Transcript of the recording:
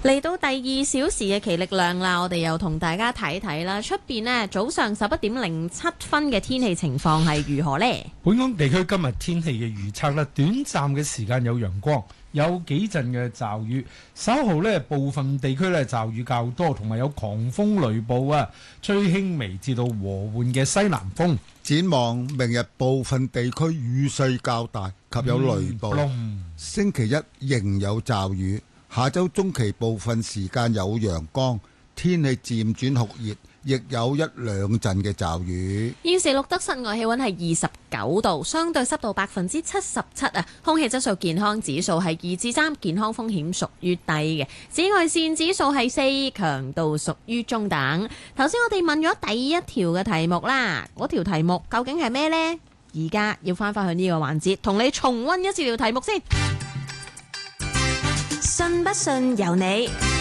嚟到第2小時嘅奇力量啦，我哋又同大家睇睇啦。出邊呢，早上11:07嘅天氣情況係如何呢？ 本港地區今日天氣嘅預測咧，短暫嘅時間有陽光，有幾陣嘅驟雨，稍後呢部分地區呢驟雨較多，同埋有狂風雷暴啊，吹輕微至到和緩嘅西南風。 展望明日部分地區雨勢較大及有雷暴，星期一仍有驟雨。下周中期部分時間有陽光，天氣漸轉酷熱，亦有1-2陣嘅驟雨。 現時錄得室外氣溫係29度，相對濕度77%啊，空氣質素健康指數係2至3，健康風險屬於低嘅。紫外線指數係4，強度屬於中等。頭先我哋問咗第一條嘅題目啦，嗰條題目究竟係咩呢？而家要翻返去呢個環節，同你重溫一次條題目先。信不信由你。